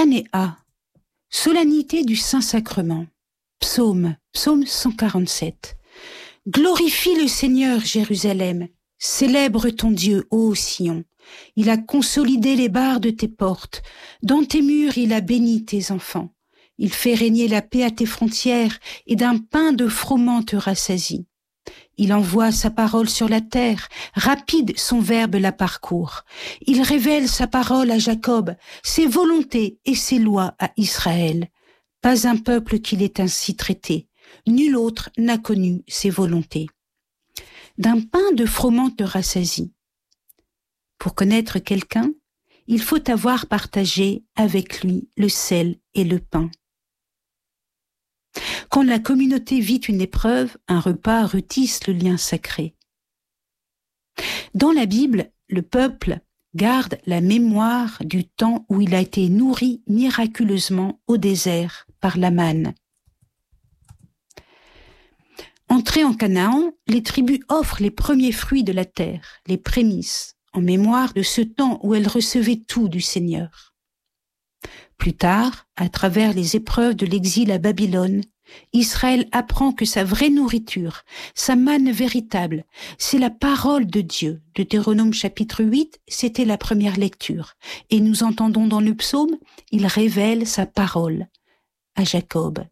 Année solennité du Saint-Sacrement. Psaume 147. Glorifie le Seigneur, Jérusalem. Célèbre ton Dieu, ô Sion. Il a consolidé les barres de tes portes. Dans tes murs, il a béni tes enfants. Il fait régner la paix à tes frontières et d'un pain de froment te rassasie. Il envoie sa parole sur la terre, rapide son verbe la parcourt. Il révèle sa parole à Jacob, ses volontés et ses lois à Israël. Pas un peuple qui l'ait ainsi traité, nul autre n'a connu ses volontés. D'un pain de froment te rassasie. Pour connaître quelqu'un, il faut avoir partagé avec lui le sel et le pain. Quand la communauté vit une épreuve, un repas retisse le lien sacré. Dans la Bible, le peuple garde la mémoire du temps où il a été nourri miraculeusement au désert par la manne. Entrées en Canaan, les tribus offrent les premiers fruits de la terre, les prémices, en mémoire de ce temps où elles recevaient tout du Seigneur. Plus tard, à travers les épreuves de l'exil à Babylone, Israël apprend que sa vraie nourriture, sa manne véritable, c'est la parole de Dieu. Deutéronome chapitre 8, c'était la première lecture. Et nous entendons dans le psaume, il révèle sa parole à Jacob.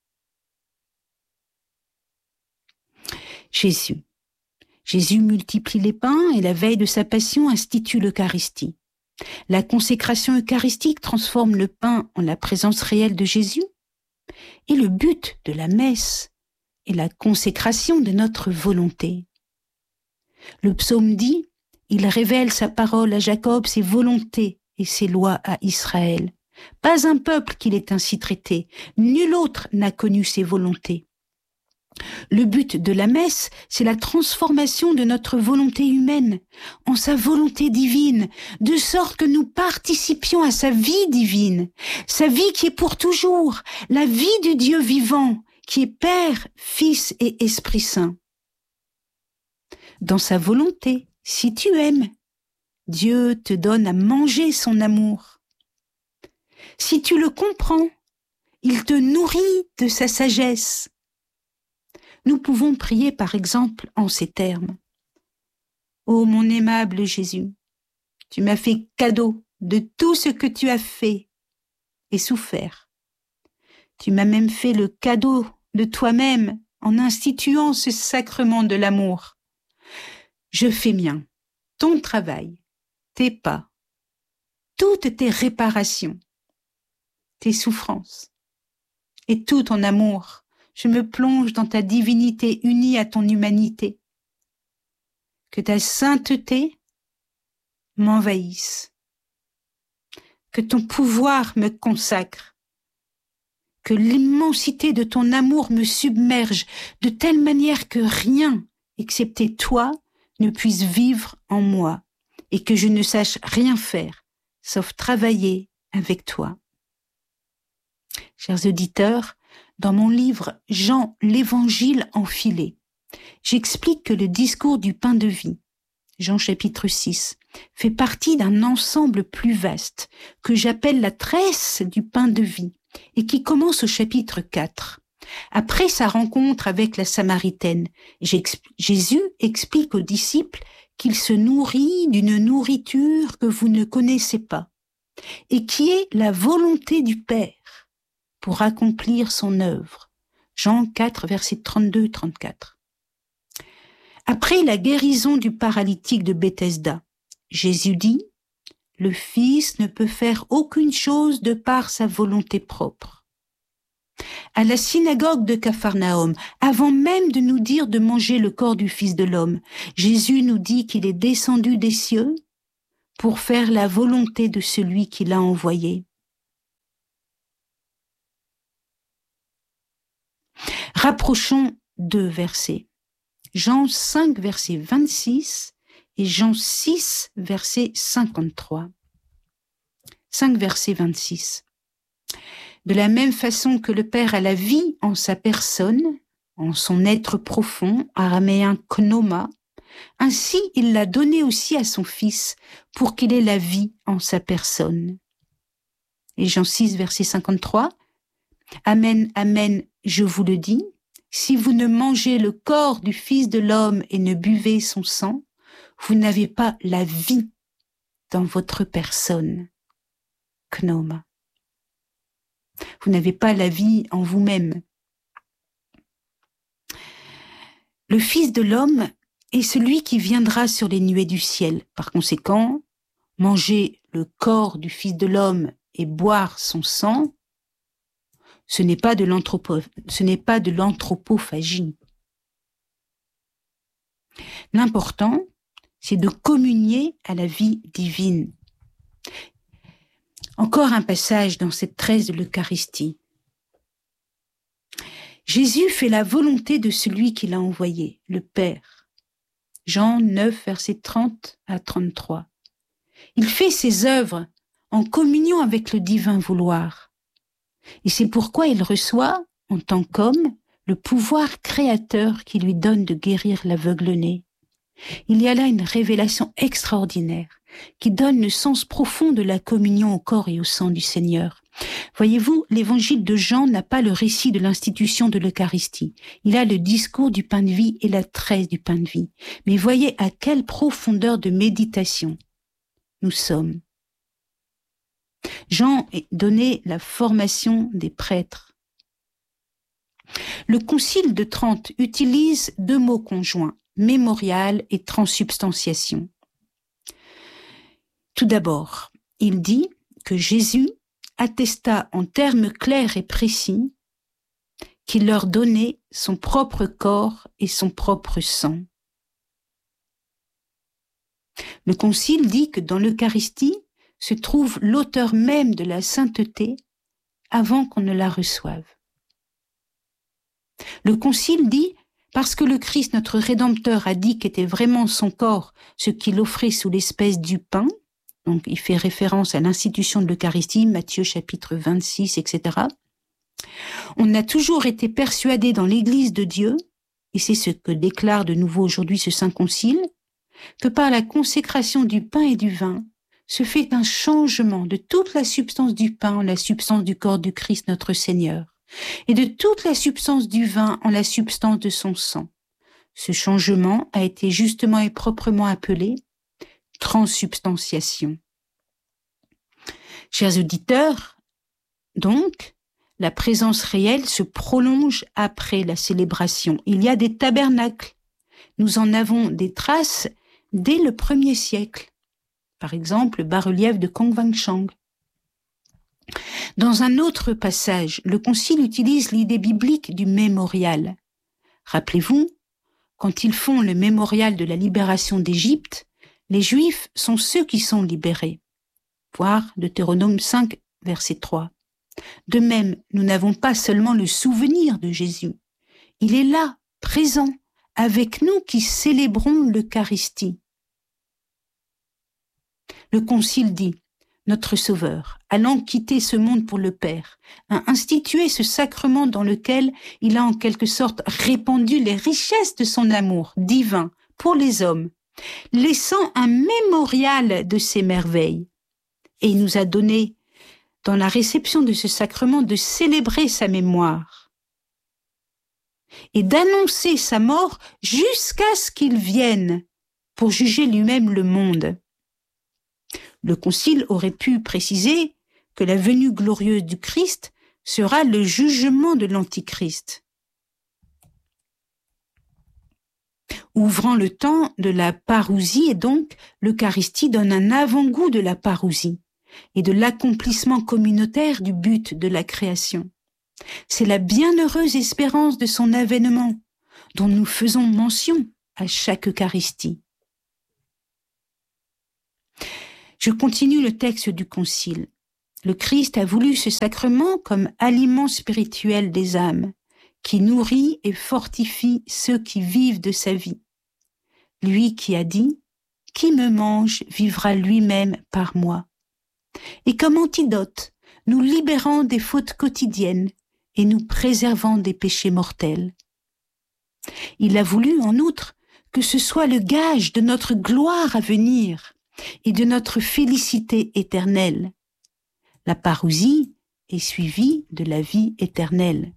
Jésus multiplie les pains et la veille de sa passion institue l'Eucharistie. La consécration eucharistique transforme le pain en la présence réelle de Jésus. Et le but de la messe est la consécration de notre volonté. Le psaume dit, il révèle sa parole à Jacob, ses volontés et ses lois à Israël. Pas un peuple qui l'ait ainsi traité, nul autre n'a connu ses volontés. Le but de la messe, c'est la transformation de notre volonté humaine en sa volonté divine, de sorte que nous participions à sa vie divine, sa vie qui est pour toujours, la vie du Dieu vivant, qui est Père, Fils et Esprit Saint. Dans sa volonté, si tu aimes, Dieu te donne à manger son amour. Si tu le comprends, il te nourrit de sa sagesse. Nous pouvons prier par exemple en ces termes. Ô mon aimable Jésus, tu m'as fait cadeau de tout ce que tu as fait et souffert. Tu m'as même fait le cadeau de toi-même en instituant ce sacrement de l'amour. Je fais mien ton travail, tes pas, toutes tes réparations, tes souffrances et tout ton amour. Je me plonge dans ta divinité unie à ton humanité. Que ta sainteté m'envahisse. Que ton pouvoir me consacre. Que l'immensité de ton amour me submerge de telle manière que rien, excepté toi, ne puisse vivre en moi et que je ne sache rien faire, sauf travailler avec toi. Chers auditeurs, dans mon livre « Jean, l'évangile enfilé », j'explique que le discours du pain de vie, Jean chapitre 6, fait partie d'un ensemble plus vaste que j'appelle la tresse du pain de vie et qui commence au chapitre 4. Après sa rencontre avec la Samaritaine, Jésus explique aux disciples qu'il se nourrit d'une nourriture que vous ne connaissez pas et qui est la volonté du Père pour accomplir son œuvre. Jean 4, versets 32-34. Après la guérison du paralytique de Bethesda, Jésus dit « Le Fils ne peut faire aucune chose de par sa volonté propre. » À la synagogue de Capharnaüm, avant même de nous dire de manger le corps du Fils de l'homme, Jésus nous dit qu'il est descendu des cieux pour faire la volonté de celui qui l'a envoyé. Rapprochons deux versets. Jean 5, verset 26 et Jean 6, verset 53. 5, verset 26. De la même façon que le Père a la vie en sa personne, en son être profond, araméen knoma, ainsi il l'a donné aussi à son Fils pour qu'il ait la vie en sa personne. Et Jean 6, verset 53. Amen, amen, je vous le dis, si vous ne mangez le corps du Fils de l'homme et ne buvez son sang, vous n'avez pas la vie dans votre personne. Pneuma. Vous n'avez pas la vie en vous-même. Le Fils de l'homme est celui qui viendra sur les nuées du ciel. Par conséquent, manger le corps du Fils de l'homme et boire son sang, ce n'est pas de l'anthropophagie. L'important, c'est de communier à la vie divine. Encore un passage dans cette tresse de l'Eucharistie. Jésus fait la volonté de celui qui l'a envoyé, le Père. Jean 9, versets 30 à 33. Il fait ses œuvres en communion avec le divin vouloir. Et c'est pourquoi il reçoit, en tant qu'homme, le pouvoir créateur qui lui donne de guérir l'aveugle-né. Il y a là une révélation extraordinaire qui donne le sens profond de la communion au corps et au sang du Seigneur. Voyez-vous, l'évangile de Jean n'a pas le récit de l'institution de l'Eucharistie. Il a le discours du pain de vie et la tresse du pain de vie. Mais voyez à quelle profondeur de méditation nous sommes. Jean donnait la formation des prêtres. Le Concile de Trente utilise deux mots conjoints, mémorial et transsubstantiation. Tout d'abord, il dit que Jésus attesta en termes clairs et précis qu'il leur donnait son propre corps et son propre sang. Le Concile dit que dans l'Eucharistie se trouve l'auteur même de la sainteté avant qu'on ne la reçoive. Le Concile dit parce que le Christ, notre Rédempteur, a dit qu'était vraiment son corps ce qu'il offrait sous l'espèce du pain, donc il fait référence à l'institution de l'Eucharistie, Matthieu chapitre 26, etc. On a toujours été persuadé dans l'Église de Dieu, et c'est ce que déclare de nouveau aujourd'hui ce Saint Concile, que par la consécration du pain et du vin, se fait un changement de toute la substance du pain en la substance du corps du Christ notre Seigneur, et de toute la substance du vin en la substance de son sang. Ce changement a été justement et proprement appelé transsubstantiation. Chers auditeurs, donc, la présence réelle se prolonge après la célébration. Il y a des tabernacles. Nous en avons des traces dès le 1er siècle. Par exemple, le bas-relief de Kongwangchang. Dans un autre passage, le Concile utilise l'idée biblique du mémorial. Rappelez-vous, quand ils font le mémorial de la libération d'Égypte, les Juifs sont ceux qui sont libérés. Voir Deutéronome 5, verset 3. De même, nous n'avons pas seulement le souvenir de Jésus. Il est là, présent, avec nous qui célébrons l'Eucharistie. Le Concile dit, notre Sauveur, allant quitter ce monde pour le Père, a institué ce sacrement dans lequel il a en quelque sorte répandu les richesses de son amour divin pour les hommes, laissant un mémorial de ses merveilles. Et il nous a donné, dans la réception de ce sacrement, de célébrer sa mémoire et d'annoncer sa mort jusqu'à ce qu'il vienne pour juger lui-même le monde. Le Concile aurait pu préciser que la venue glorieuse du Christ sera le jugement de l'Antichrist. Ouvrant le temps de la parousie, et donc l'Eucharistie donne un avant-goût de la parousie et de l'accomplissement communautaire du but de la création. C'est la bienheureuse espérance de son avènement dont nous faisons mention à chaque Eucharistie. Je continue le texte du Concile. Le Christ a voulu ce sacrement comme aliment spirituel des âmes, qui nourrit et fortifie ceux qui vivent de sa vie. Lui qui a dit « Qui me mange vivra lui-même par moi ». Et comme antidote, nous libérant des fautes quotidiennes et nous préservant des péchés mortels. Il a voulu, en outre, que ce soit le gage de notre gloire à venir et de notre félicité éternelle. La parousie est suivie de la vie éternelle.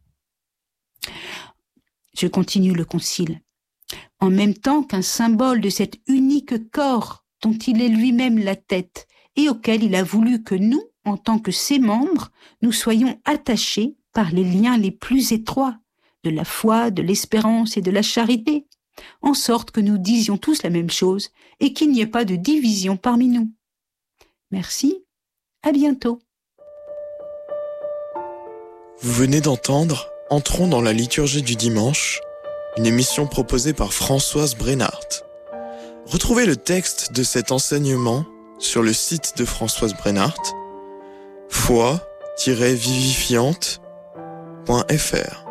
Je continue le concile. En même temps qu'un symbole de cet unique corps dont il est lui-même la tête et auquel il a voulu que nous, en tant que ses membres, nous soyons attachés par les liens les plus étroits de la foi, de l'espérance et de la charité, en sorte que nous disions tous la même chose et qu'il n'y ait pas de division parmi nous. Merci, à bientôt. Vous venez d'entendre Entrons dans la liturgie du dimanche, une émission proposée par Françoise Brenhardt. Retrouvez le texte de cet enseignement sur le site de Françoise Brenhardt, foi-vivifiante.fr.